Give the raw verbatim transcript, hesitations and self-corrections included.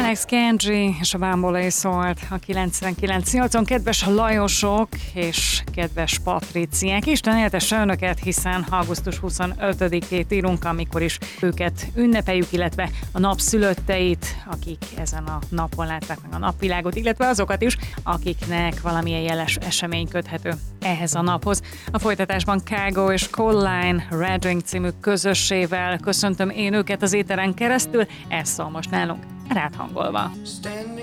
Alex Kenji és a Bambolé szólt a kilencvenkilenc nyolcon. Kedves Lajosok és kedves Patriciák, Isten éltesse önöket, hiszen augusztus huszonötödikét írunk, amikor is őket ünnepeljük, illetve a napszülötteit, akik ezen a napon látták meg a napvilágot, illetve azokat is, akiknek valamilyen jeles esemény köthető ehhez a naphoz. A folytatásban Kágo és Colline Red Ring című közössével köszöntöm én őket az éteren keresztül, ez szól most nálunk Rád hangolva.